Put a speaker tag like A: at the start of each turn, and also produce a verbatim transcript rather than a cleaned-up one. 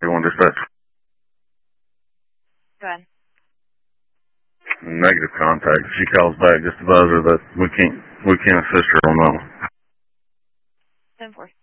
A: You want dispatch?
B: Go ahead.
A: Negative contact. If she calls back, just advise her that we can't we can't assist her on that one.
B: ten four.